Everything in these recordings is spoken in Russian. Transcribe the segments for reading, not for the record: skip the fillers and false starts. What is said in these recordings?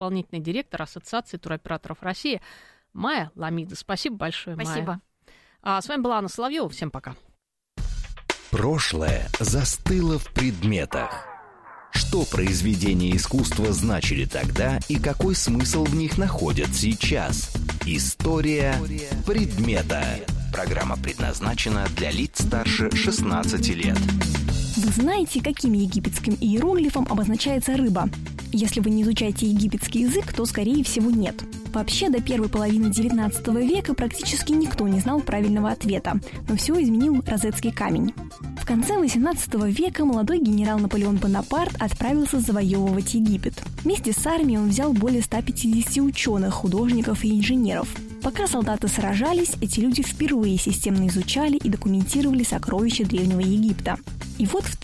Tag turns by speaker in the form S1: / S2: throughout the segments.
S1: исполнительный директор Ассоциации туроператоров России Майя Ламида. Спасибо большое,
S2: Спасибо.
S1: Майя. С вами была Анна Соловьева. Всем пока.
S3: Прошлое застыло в предметах. Что произведения искусства значили тогда и какой смысл в них находят сейчас? История предмета. Программа предназначена для лиц старше 16 лет.
S4: Вы знаете, каким египетским иероглифом обозначается рыба? Если вы не изучаете египетский язык, то, скорее всего, нет. Вообще, до первой половины XIX века практически никто не знал правильного ответа, но все изменил розетский камень. В конце XVIII века молодой генерал Наполеон Бонапарт отправился завоевывать Египет. Вместе с армией он взял более 150 ученых, художников и инженеров. Пока солдаты сражались, эти люди впервые системно изучали и документировали сокровища Древнего Египта. И вот в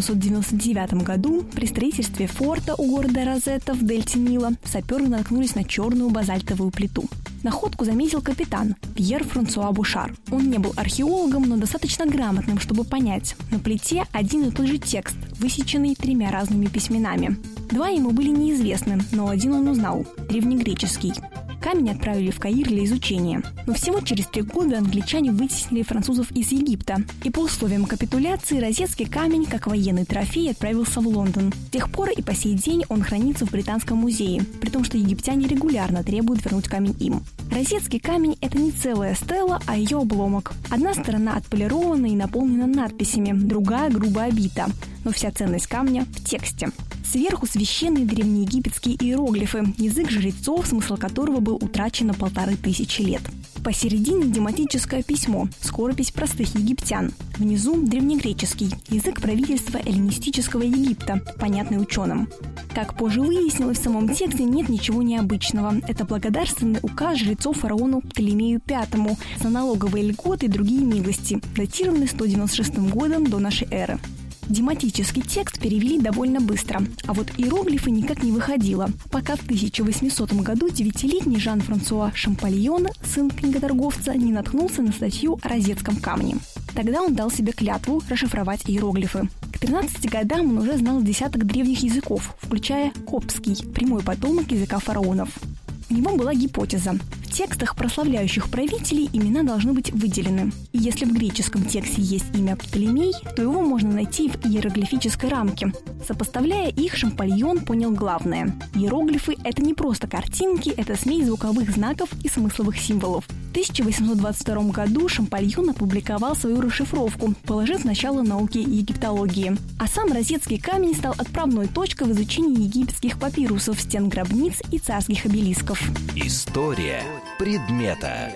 S4: 1799 году при строительстве форта у города Розетта в дельте Нила саперы наткнулись на черную базальтовую плиту. Находку заметил капитан Пьер Франсуа Бушар. Он не был археологом, но достаточно грамотным, чтобы понять. На плите один и тот же текст, высеченный 3 разными письменами. 2 ему были неизвестны, но один он узнал – древнегреческий. Камень отправили в Каир для изучения. Но всего через 3 года англичане вытеснили французов из Египта. И по условиям капитуляции розетский камень, как военный трофей, отправился в Лондон. С тех пор и по сей день он хранится в Британском музее, при том, что египтяне регулярно требуют вернуть камень им. Розетский камень – это не целая стела, а ее обломок. Одна сторона отполирована и наполнена надписями, другая грубо обита. Но вся ценность камня в тексте. Сверху священные древнеегипетские иероглифы, язык жрецов, смысл которого был утрачен на 1500 лет. Посередине дематическое письмо, скоропись простых египтян. Внизу древнегреческий, язык правительства эллинистического Египта, понятный ученым. Как позже выяснилось, в самом тексте нет ничего необычного. Это благодарственный указ жрецов фараону Птолемею V за налоговые льготы и другие милости, датированный 196 годом до нашей эры. Дематический текст перевели довольно быстро, а вот иероглифы никак не выходило, пока в 1800 году 9-летний Жан-Франсуа Шампальон, сын книготорговца, не наткнулся на статью о розетском камне. Тогда он дал себе клятву расшифровать иероглифы. К 13 годам он уже знал десяток древних языков, включая коптский, прямой потомок языка фараонов. У него была гипотеза. В текстах, прославляющих правителей, имена должны быть выделены. И если в греческом тексте есть имя Птолемей, то его можно найти в иероглифической рамке. Сопоставляя их, Шампальон понял главное. Иероглифы – это не просто картинки, это смесь звуковых знаков и смысловых символов. В 1822 году Шампальон опубликовал свою расшифровку, положив начало науке египтологии. А сам розетский камень стал отправной точкой в изучении египетских папирусов, стен гробниц и царских обелисков.
S3: История предмета.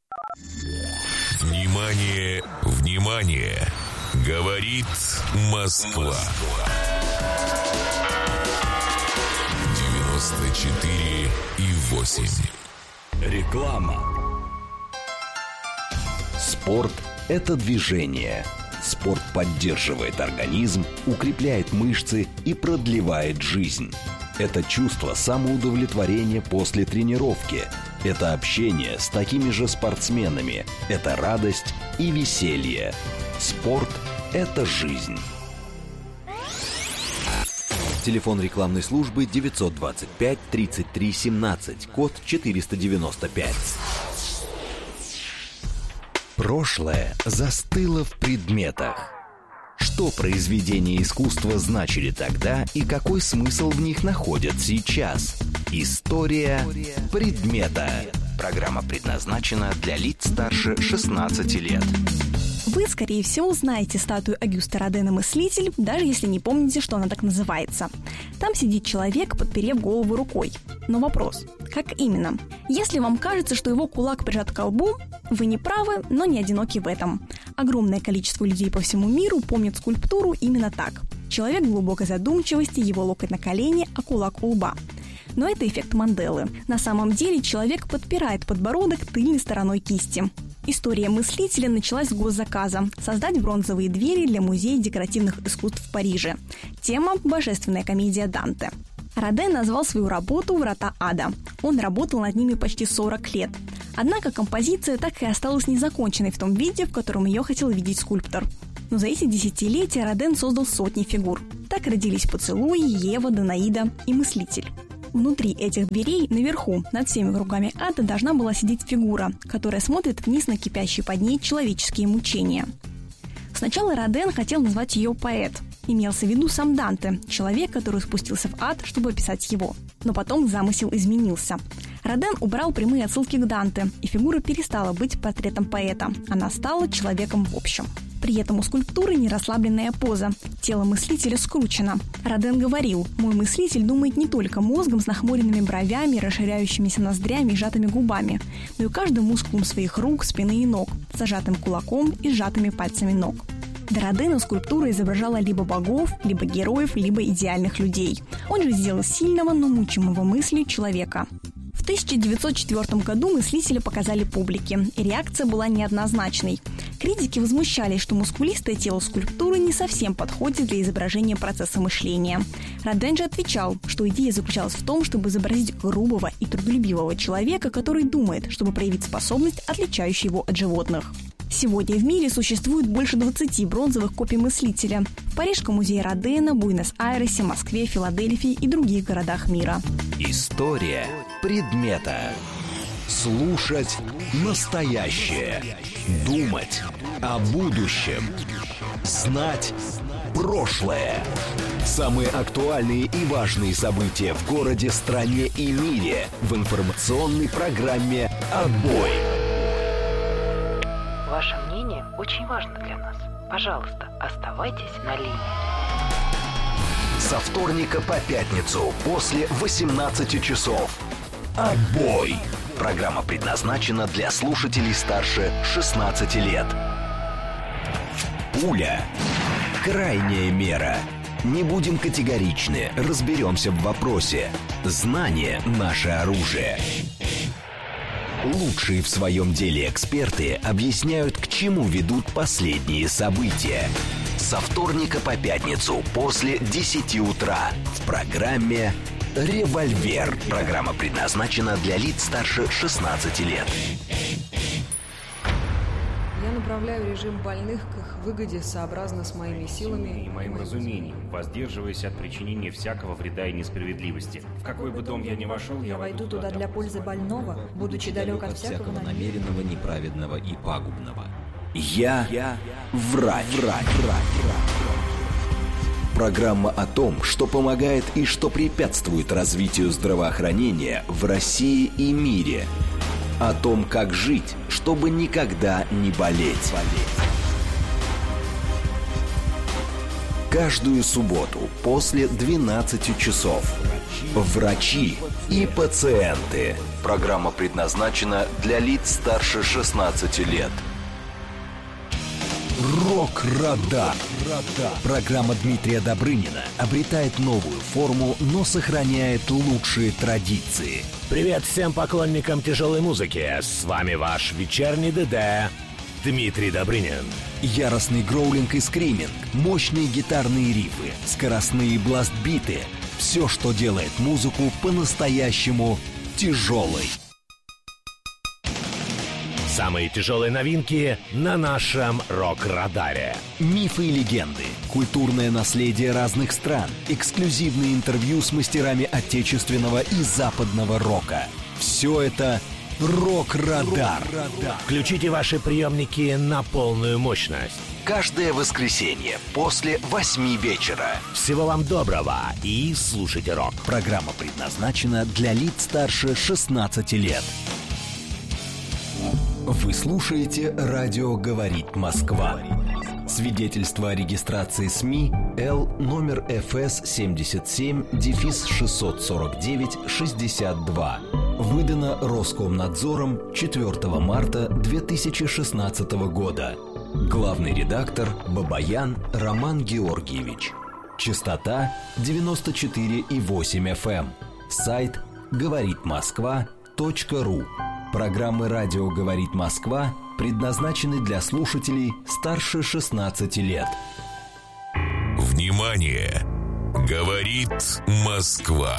S5: Внимание, внимание! Говорит Москва. 94,8.
S3: Реклама. Спорт – это движение. Спорт поддерживает организм, укрепляет мышцы и продлевает жизнь. Это чувство самоудовлетворения после тренировки. Это общение с такими же спортсменами. Это радость и веселье. Спорт – это жизнь. Телефон рекламной службы 925 33 17, код 495. Прошлое застыло в предметах. Что произведения искусства значили тогда и какой смысл в них находят сейчас? История предмета. Программа предназначена для лиц старше 16 лет.
S4: Вы, скорее всего, знаете статую Огюста Родена «Мыслитель», даже если не помните, что она так называется. Там сидит человек, подперев голову рукой. Но вопрос, как именно? Если вам кажется, что его кулак прижат к колбу, вы не правы, но не одиноки в этом. Огромное количество людей по всему миру помнят скульптуру именно так. Человек в глубокой задумчивости, его локоть на колене, а кулак у лба. Но это эффект Манделы. На самом деле человек подпирает подбородок тыльной стороной кисти. История мыслителя началась с госзаказа – создать бронзовые двери для Музея декоративных искусств в Париже. Тема – божественная комедия Данте. Роден назвал свою работу «Врата ада». Он работал над ними почти 40 лет. Однако композиция так и осталась незаконченной в том виде, в котором ее хотел видеть скульптор. Но за эти десятилетия Роден создал сотни фигур. Так родились «Поцелуй», «Ева», «Данаида» и «Мыслитель». Внутри этих дверей, наверху, над всеми кругами ада, должна была сидеть фигура, которая смотрит вниз на кипящие под ней человеческие мучения. Сначала Роден хотел назвать ее поэт. Имелся в виду сам Данте, человек, который спустился в ад, чтобы описать его. Но потом замысел изменился. Роден убрал прямые отсылки к Данте, и фигура перестала быть портретом поэта. Она стала человеком в общем. При этом у скульптуры нерасслабленная поза. Тело мыслителя скручено. Роден говорил: «Мой мыслитель думает не только мозгом с нахмуренными бровями, расширяющимися ноздрями и сжатыми губами, но и каждым мускулом своих рук, спины и ног, зажатым кулаком и сжатыми пальцами ног». Для Родена скульптура изображала либо богов, либо героев, либо идеальных людей. Он же сделал сильного, но мучимого мыслью человека. В 1904 году мыслителя показали публике, и реакция была неоднозначной. Критики возмущались, что мускулистое тело скульптуры не совсем подходит для изображения процесса мышления. Роден же отвечал, что идея заключалась в том, чтобы изобразить грубого и трудолюбивого человека, который думает, чтобы проявить способность, отличающую его от животных. Сегодня в мире существует больше 20 бронзовых копий мыслителя. В Парижском музее Родена, Буэнос-Айресе, Москве, Филадельфии и других городах мира.
S3: История предмета. Слушать настоящее. Думать о будущем. Знать прошлое. Самые актуальные и важные события в городе, стране и мире в информационной программе «Отбой».
S2: Ваше мнение очень важно для нас. Пожалуйста, оставайтесь на линии.
S3: Со вторника по пятницу после 18 часов. «Отбой». Программа предназначена для слушателей старше 16 лет. Пуля. Крайняя мера. Не будем категоричны, разберемся в вопросе. Знание – наше оружие. Лучшие в своем деле эксперты объясняют, к чему ведут последние события. Со вторника по пятницу после 10 утра в программе «Револьвер». Программа предназначена для лиц старше 16 лет.
S6: Я направляю режим больных к их выгоде сообразно с моими силами
S7: и моим разумением, воздерживаясь от причинения всякого вреда и несправедливости. В какой бы дом я ни вошел, я
S6: войду туда для пользы больного, будучи далек от всякого
S8: намеренного, неправедного и пагубного.
S3: Я врач. Программа о том, что помогает и что препятствует развитию здравоохранения в России и мире. О том, как жить, чтобы никогда не болеть. Каждую субботу после 12 часов. Врачи и пациенты. Программа предназначена для лиц старше 16 лет. Рок-радар. Программа Дмитрия Добрынина обретает новую форму, но сохраняет лучшие традиции.
S9: Привет всем поклонникам тяжелой музыки. С вами ваш вечерний ДД Дмитрий Добрынин.
S3: Яростный гроулинг и скриминг, мощные гитарные рифы, скоростные бласт-биты. Все, что делает музыку по-настоящему тяжелой.
S9: Самые тяжелые новинки на нашем рок-радаре.
S3: Мифы и легенды, культурное наследие разных стран, эксклюзивные интервью с мастерами отечественного и западного рока. Все это рок-радар.
S9: Включите ваши приемники на полную мощность.
S3: Каждое воскресенье после 8 вечера.
S9: Всего вам доброго и слушайте рок.
S3: Программа предназначена для лиц старше 16 лет. Вы слушаете «Радио говорит Москва». Свидетельство о регистрации СМИ Л номер ФС 77-649-62. Выдано Роскомнадзором 4 марта 2016 года. Главный редактор Бабаян Роман Георгиевич. Частота 94,8 FM. Сайт говоритмосква.ру. Программы «Радио говорит Москва» предназначены для слушателей старше 16 лет.
S5: Внимание! Говорит Москва.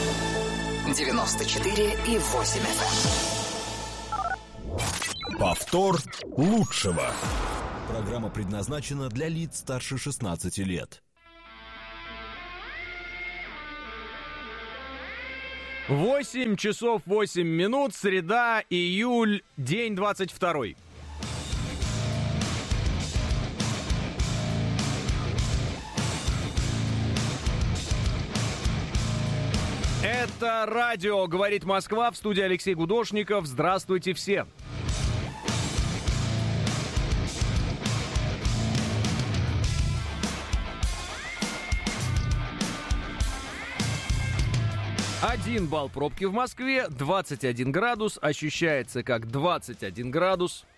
S2: 94,8 FM.
S3: Повтор лучшего. Программа предназначена для лиц старше 16 лет.
S10: 8 часов 8 минут, среда, июль, день 22. Это радио «Говорит Москва», в студии Алексей Гудошников. Здравствуйте все! Один балл пробки в Москве, 21 градус, ощущается как 21 градус.